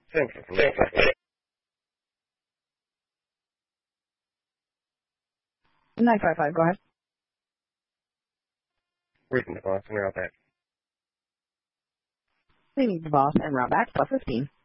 Central from Northwest. 955, go ahead. Reading the boss and route back. Leaving the boss and route back, +15.